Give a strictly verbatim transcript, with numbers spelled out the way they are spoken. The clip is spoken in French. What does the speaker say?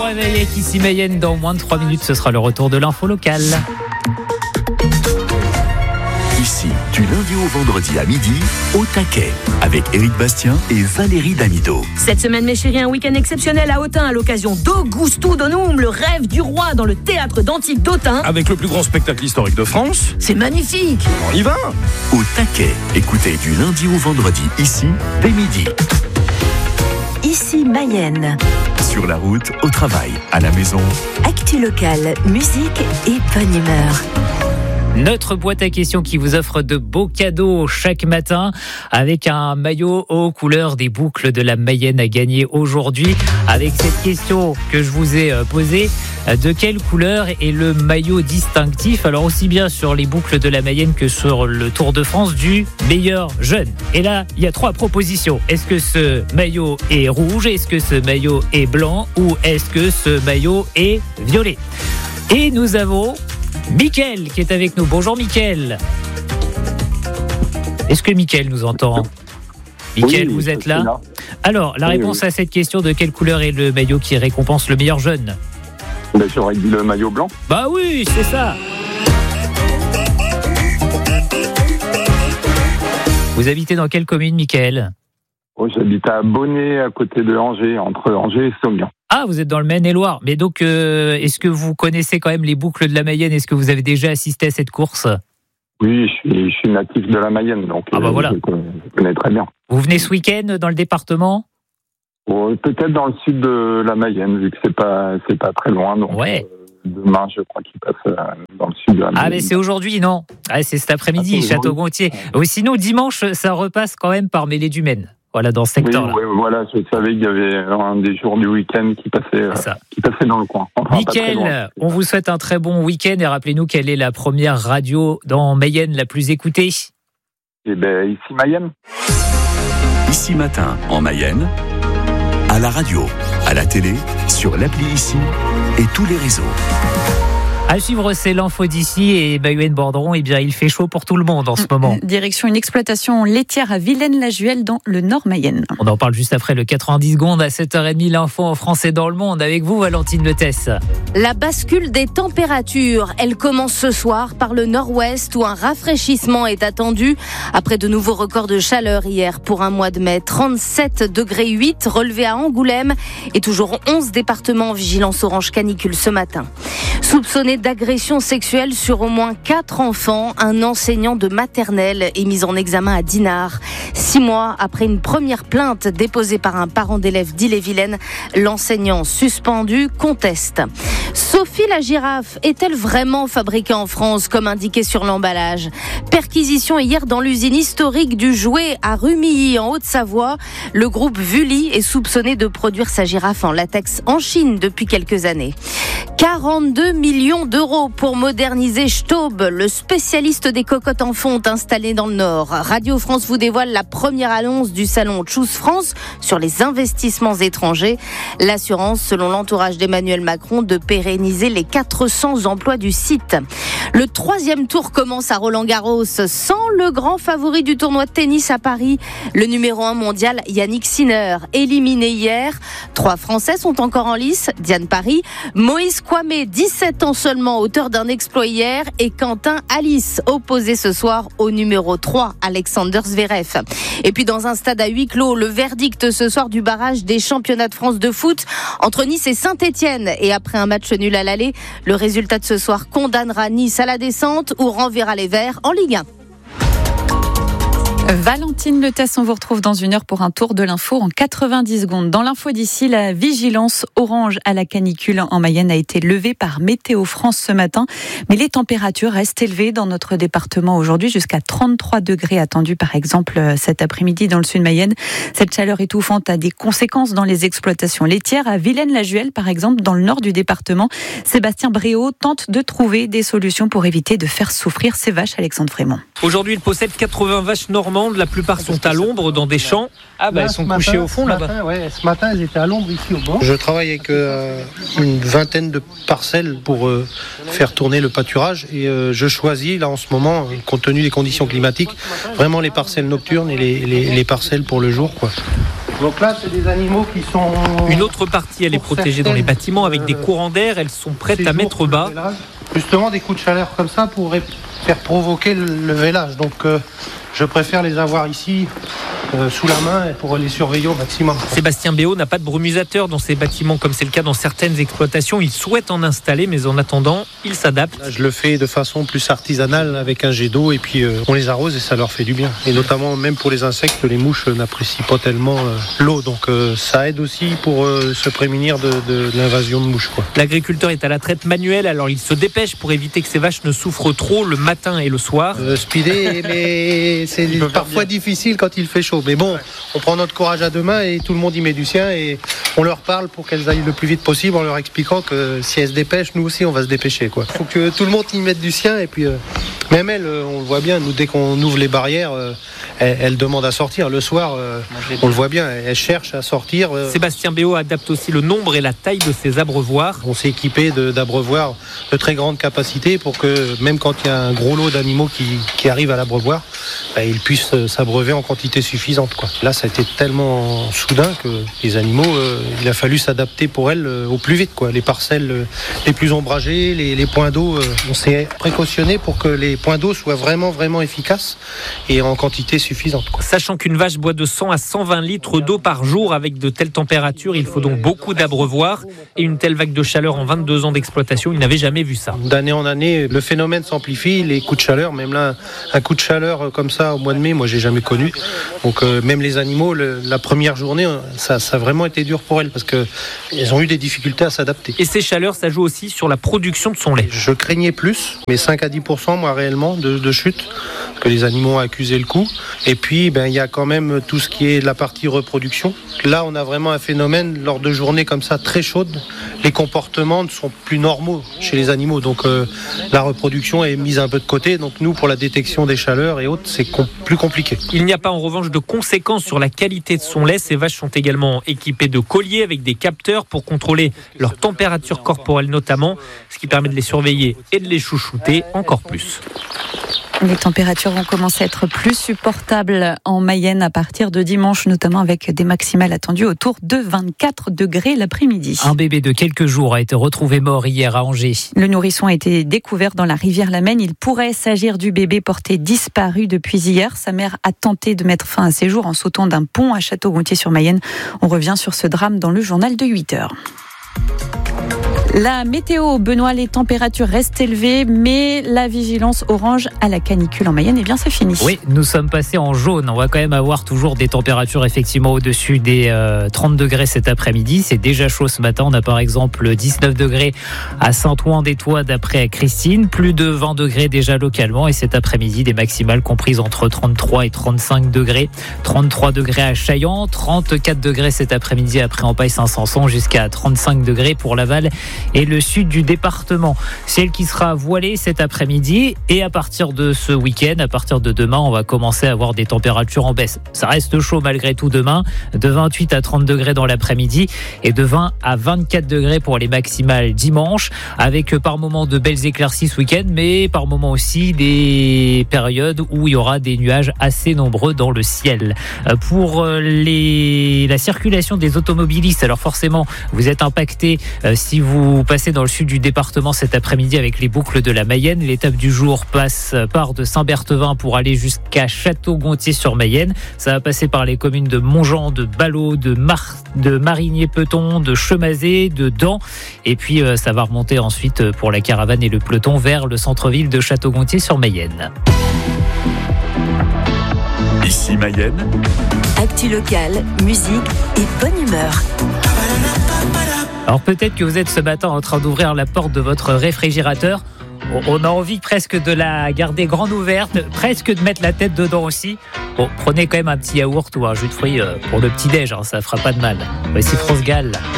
réveil avec Ici Mayenne. Dans moins de trois minutes, ce sera le retour de l'info locale. Ici, du lundi au vendredi à midi, au taquet, avec Éric Bastien et Valérie Damido. Cette semaine, mes chéris, un week-end exceptionnel à Autun à l'occasion d'Augusto Donum, le rêve du roi dans le théâtre d'Antique d'Autun. Avec le plus grand spectacle historique de France. C'est magnifique. On y va. Au taquet, écoutez du lundi au vendredi, ici, dès midi. Ici Mayenne. Sur la route, au travail, à la maison. Actu locale, musique et bonne humeur. Notre boîte à questions qui vous offre de beaux cadeaux chaque matin avec un maillot aux couleurs des boucles de la Mayenne à gagner aujourd'hui. Avec cette question que je vous ai posée, de quelle couleur est le maillot distinctif? Alors aussi bien sur les boucles de la Mayenne que sur le Tour de France du meilleur jeune. Et là, il y a trois propositions. Est-ce que ce maillot est rouge? Est-ce que ce maillot est blanc? Ou est-ce que ce maillot est violet? Et nous avons Mickaël qui est avec nous. Bonjour Mickaël. Est-ce que Mickaël nous entend? Mickaël, oui, vous êtes là, là. Alors, la oui, réponse oui. à cette question, de quelle couleur est le maillot qui récompense le meilleur jeune? Ben, j'aurais dit le maillot blanc. Bah oui, c'est ça. Vous habitez dans quelle commune, Mickaël? Oh, j'habite à Bonnet, à côté de Angers, entre Angers et Sauguin. Ah, vous êtes dans le Maine-et-Loire. Mais donc, euh, est-ce que vous connaissez quand même les boucles de la Mayenne? Est-ce que vous avez déjà assisté à cette course? Oui, je suis, je suis natif de la Mayenne, donc Ah bah euh, voilà. je, connais, je connais très bien. Vous venez ce week-end dans le département? Bon, peut-être dans le sud de la Mayenne, vu que c'est pas, c'est pas très loin. Donc, Ouais. euh, demain, je crois qu'il passe euh, dans le sud de la Mayenne. Ah, mais c'est aujourd'hui, non? Ah, c'est cet après-midi, Ah, c'est Château-Gontier. Ou sinon, dimanche, ça repasse quand même par Mêlée-du-Maine. Voilà, dans ce Oui, secteur-là. oui, voilà, je savais qu'il y avait un des jours du week-end qui passait, euh, C'est ça. qui passait dans le coin. Enfin, pas très loin. Mickaël, on vous souhaite un très bon week-end et rappelez-nous quelle est la première radio dans Mayenne la plus écoutée. Et ben, ici Mayenne. Ici matin, en Mayenne, à la radio, à la télé, sur l'appli Ici et tous les réseaux. À suivre, c'est l'info d'ici et Mayouen Bordron, eh bien, il fait chaud pour tout le monde en ce moment. Direction une exploitation laitière à Villaine-la-Juelle dans le Nord Mayenne. On en parle juste après le quatre-vingt-dix secondes à sept heures trente, l'info en français dans le monde. Avec vous, Valentine Letesse. La bascule des températures, elle commence ce soir par le nord-ouest où un rafraîchissement est attendu après de nouveaux records de chaleur hier pour un mois de mai. trente-sept degrés huit relevés à Angoulême et toujours onze départements en vigilance orange canicule ce matin. Soupçonné d'agression sexuelle sur au moins quatre enfants, un enseignant de maternelle est mis en examen à Dinard. Six mois après une première plainte déposée par un parent d'élève d'Ille-et-Vilaine, l'enseignant suspendu conteste. Sophie la girafe est-elle vraiment fabriquée en France comme indiqué sur l'emballage? Perquisition hier dans l'usine historique du jouet à Rumilly en Haute-Savoie. Le groupe Vully est soupçonné de produire sa girafe en latex en Chine depuis quelques années. quarante-deux millions d'euros pour moderniser Staub, le spécialiste des cocottes en fonte installé dans le Nord. Radio France vous dévoile la première annonce du salon Choose France sur les investissements étrangers. L'assurance, selon l'entourage d'Emmanuel Macron, de pérenniser les quatre cents emplois du site. Le troisième tour commence à Roland-Garros sans le grand favori du tournoi de tennis à Paris, le numéro un mondial Yannick Sinner, éliminé hier. Trois Français sont encore en lice, Diane Paris, Moïse Kouamé, dix-sept ans seulement, auteur d'un exploit hier, et Quentin Alice, opposé ce soir au numéro trois, Alexander Zverev. Et puis dans un stade à huis clos, le verdict ce soir du barrage des championnats de France de foot entre Nice et Saint-Etienne. Et après un match nul à l'aller, le résultat de ce soir condamnera Nice à la descente ou renverra les Verts en Ligue un. Valentine Letesse, on vous retrouve dans une heure pour un tour de l'info en quatre-vingt-dix secondes. Dans l'info d'ici, la vigilance orange à la canicule en Mayenne a été levée par Météo France ce matin. Mais les températures restent élevées dans notre département aujourd'hui, jusqu'à trente-trois degrés attendus par exemple cet après-midi dans le sud Mayenne. Cette chaleur étouffante a des conséquences dans les exploitations laitières. À Villaine-la-Juelle par exemple, dans le nord du département, Sébastien Bréau tente de trouver des solutions pour éviter de faire souffrir ses vaches. Alexandre Frémont. Aujourd'hui, il possède quatre-vingts vaches normandes. La plupart sont à l'ombre dans des champs. Ah bah Là, elles sont matin, couchées au fond là-bas. Matin, ouais, ce matin, elles étaient à l'ombre ici au bord. Je travaille avec euh, une vingtaine de parcelles pour euh, faire tourner le pâturage et euh, je choisis là en ce moment, euh, compte tenu des conditions climatiques, vraiment les parcelles nocturnes et les, les, les parcelles pour le jour, quoi. Donc là, c'est des animaux qui sont... Une autre partie, elle est protégée dans les bâtiments avec des courants d'air. Elles sont prêtes à mettre bas. Justement, des coups de chaleur comme ça pourraient faire provoquer le vélage. Donc, euh, je préfère les avoir ici, euh, sous la main, pour les surveiller au maximum. Sébastien Béot n'a pas de brumisateur dans ses bâtiments, comme c'est le cas dans certaines exploitations. Il souhaite en installer, mais en attendant, il s'adapte. Là, je le fais de façon plus artisanale, avec un jet d'eau, et puis euh, on les arrose et ça leur fait du bien. Et notamment, même pour les insectes, les mouches n'apprécient pas tellement euh, l'eau. Donc, euh, ça aide aussi pour euh, se prémunir de, de, de l'invasion de mouches, quoi. L'agriculteur est à la traite manuelle, alors il se dépêche pour éviter que ses vaches ne souffrent trop le matin et le soir. Euh, speeder, mais c'est parfois difficile quand il fait chaud. Mais bon, on prend notre courage à deux mains et tout le monde y met du sien et on leur parle pour qu'elles aillent le plus vite possible en leur expliquant que si elles se dépêchent, nous aussi on va se dépêcher, quoi. Faut que tout le monde y mette du sien et puis euh, même elles, on le voit bien, nous dès qu'on ouvre les barrières, euh, elles, elles demandent à sortir. Le soir, euh, on le voit bien, elles cherchent à sortir. Euh. Sébastien Béot adapte aussi le nombre et la taille de ses abreuvoirs. On s'est équipé de, d'abreuvoirs de très grande capacité pour que même quand il y a un gros lot d'animaux qui, qui arrivent à l'abreuvoir, bah, ils puissent s'abreuver en quantité suffisante, quoi. Là, ça a été tellement soudain que les animaux, euh, il a fallu s'adapter pour elles euh, au plus vite, quoi. Les parcelles euh, les plus ombragées, les, les points d'eau, euh, on s'est précautionné pour que les points d'eau soient vraiment, vraiment efficaces et en quantité suffisante, quoi. Sachant qu'une vache boit de cent à cent vingt litres d'eau par jour avec de telles températures, il faut donc beaucoup d'abreuvoirs et une telle vague de chaleur en vingt-deux ans d'exploitation, il n'avait jamais vu ça. D'année en année, le phénomène s'amplifie, les coups de chaleur, même là, un coup de chaleur comme ça au mois de mai, moi j'ai jamais connu. Donc euh, même les animaux, le, la première journée, ça, ça a vraiment été dur pour elles parce qu'elles ont eu des difficultés à s'adapter. Et ces chaleurs, ça joue aussi sur la production de son lait. Je craignais plus, mais cinq à dix pour cent moi réellement de, de chute, que les animaux ont accusé le coup. Et puis ben, il y a quand même tout ce qui est la partie reproduction. Là on a vraiment un phénomène, lors de journées comme ça très chaudes, les comportements sont plus normaux chez les animaux. Donc euh, la reproduction est mise un peu de côté. Donc nous, pour la détection des chaleurs et autres, c'est com- plus compliqué. Il n'y a pas en revanche de conséquences sur la qualité de son lait. Ces vaches sont également équipées de colliers avec des capteurs pour contrôler leur température corporelle notamment, ce qui permet de les surveiller et de les chouchouter encore plus. Les températures vont commencer à être plus supportables en Mayenne à partir de dimanche, notamment avec des maximales attendues autour de vingt-quatre degrés l'après-midi. Un bébé de quelques jours a été retrouvé mort hier à Angers. Le nourrisson a été découvert dans la rivière la Maine. Il pourrait s'agir du bébé porté disparu depuis hier. Sa mère a tenté de mettre fin à ses jours en sautant d'un pont à Château-Gontier-sur-Mayenne. On revient sur ce drame dans le journal de huit heures. La météo, Benoît, les températures restent élevées, mais la vigilance orange à la canicule en Mayenne, eh bien c'est fini. Oui, nous sommes passés en jaune. On va quand même avoir toujours des températures effectivement au-dessus des euh, trente degrés cet après-midi. C'est déjà chaud ce matin. On a par exemple dix-neuf degrés à Saint-Ouen-des-Tois d'après Christine. Plus de vingt degrés déjà localement. Et cet après-midi, des maximales comprises entre trente-trois et trente-cinq degrés. trente-trois degrés à Chaillan, trente-quatre degrés cet après-midi après Empaille-Saint-Sanson, jusqu'à trente-cinq degrés pour Laval et le sud du département. Ciel qui sera voilé cet après-midi et à partir de ce week-end, à partir de demain, on va commencer à avoir des températures en baisse. Ça reste chaud malgré tout demain, de vingt-huit à trente degrés dans l'après-midi et de vingt à vingt-quatre degrés pour les maximales dimanche, avec par moments de belles éclaircies ce week-end, mais par moments aussi des périodes où il y aura des nuages assez nombreux dans le ciel. Pour les... la circulation des automobilistes, alors forcément, vous êtes impactés euh, si vous Vous passez dans le sud du département cet après-midi avec les boucles de la Mayenne. L'étape du jour passe par de Saint-Berthevin pour aller jusqu'à Château-Gontier-sur-Mayenne. Ça va passer par les communes de Montjean, de Ballot, de, Mar- de Marigné-Peton, de Chemazé, de Dans. Et puis euh, ça va remonter ensuite pour la caravane et le peloton vers le centre-ville de Château-Gontier-sur-Mayenne. Ici Mayenne. Actu locale, musique et bonne humeur. Alors peut-être que vous êtes ce matin en train d'ouvrir la porte de votre réfrigérateur. On a envie presque de la garder grande ouverte, presque de mettre la tête dedans aussi. Bon, prenez quand même un petit yaourt ou un jus de fruits pour le petit-déj, hein, ça fera pas de mal. Voici France Gall.